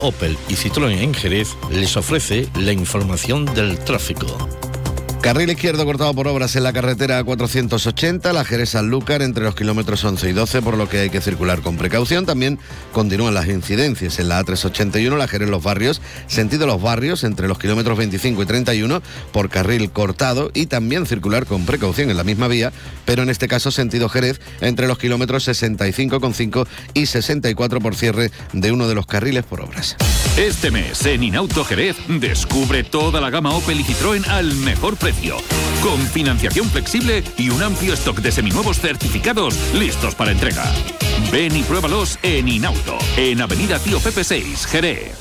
Opel y Citroën en Jerez les ofrece la información del tráfico. Carril izquierdo cortado por obras en la carretera 480, la Jerez-Sanlúcar, entre los kilómetros 11 y 12, por lo que hay que circular con precaución. También continúan las incidencias en la A381, la Jerez-Los Barrios, sentido Los Barrios, entre los kilómetros 25 y 31, por carril cortado, y también circular con precaución en la misma vía, pero en este caso sentido Jerez, entre los kilómetros 65,5 y 64, por cierre de uno de los carriles por obras. Este mes en Inauto Jerez descubre toda la gama Opel y Citroën al mejor precio, con financiación flexible y un amplio stock de seminuevos certificados listos para entrega. Ven y pruébalos en Inauto, en Avenida Tío Pepe 6, Jerez.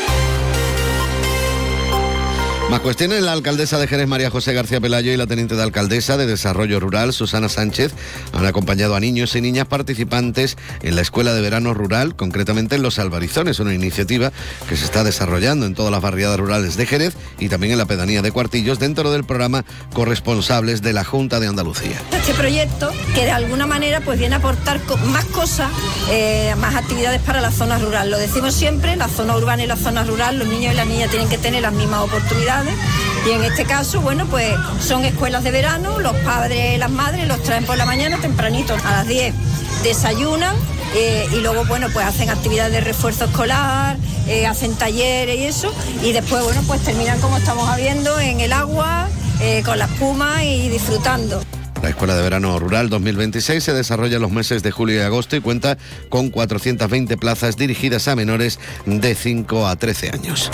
Más cuestiones. La alcaldesa de Jerez, María José García Pelayo, y la teniente de alcaldesa de Desarrollo Rural, Susana Sánchez, han acompañado a niños y niñas participantes en la Escuela de Verano Rural, concretamente en Los Albarizones, una iniciativa que se está desarrollando en todas las barriadas rurales de Jerez y también en la pedanía de Cuartillos, dentro del programa Corresponsables de la Junta de Andalucía. Este proyecto, que de alguna manera pues viene a aportar más cosas, más actividades para la zona rural. Lo decimos siempre, la zona urbana y la zona rural, los niños y las niñas tienen que tener las mismas oportunidades. Y en este caso, bueno, pues son escuelas de verano, los padres y las madres los traen por la mañana tempranito, a las 10, desayunan y luego, bueno, pues hacen actividades de refuerzo escolar, hacen talleres y eso, y después, bueno, pues terminan como estamos viendo en el agua, con la espuma y disfrutando. La Escuela de Verano Rural 2026 se desarrolla en los meses de julio y agosto y cuenta con 420 plazas dirigidas a menores de 5 a 13 años.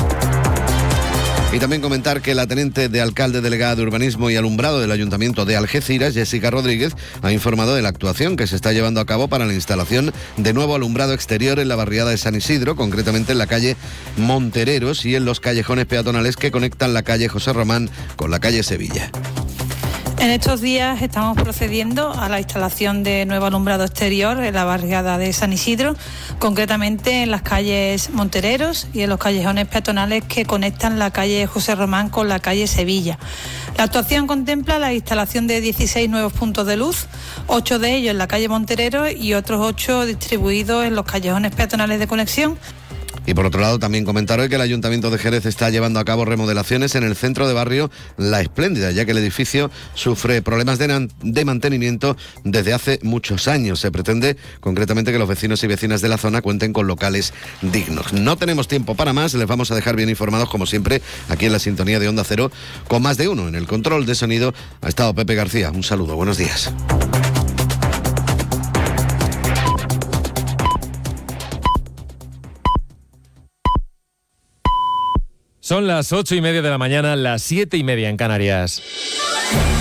Y también comentar que la teniente de alcalde delegada de Urbanismo y Alumbrado del Ayuntamiento de Algeciras, Jessica Rodríguez, ha informado de la actuación que se está llevando a cabo para la instalación de nuevo alumbrado exterior en la barriada de San Isidro, concretamente en la calle Montereros y en los callejones peatonales que conectan la calle José Román con la calle Sevilla. En estos días estamos procediendo a la instalación de nuevo alumbrado exterior en la barriada de San Isidro, concretamente en las calles Montereros y en los callejones peatonales que conectan la calle José Román con la calle Sevilla. La actuación contempla la instalación de 16 nuevos puntos de luz, 8 de ellos en la calle Montereros y otros 8 distribuidos en los callejones peatonales de conexión. Y por otro lado, también comentar hoy que el Ayuntamiento de Jerez está llevando a cabo remodelaciones en el centro de barrio La Espléndida, ya que el edificio sufre problemas de mantenimiento desde hace muchos años. Se pretende, concretamente, que los vecinos y vecinas de la zona cuenten con locales dignos. No tenemos tiempo para más, les vamos a dejar bien informados, como siempre, aquí en la sintonía de Onda Cero, con Más de Uno. En el control de sonido ha estado Pepe García. Un saludo, buenos días. Son las 8:30 de la mañana, las 7:30 en Canarias.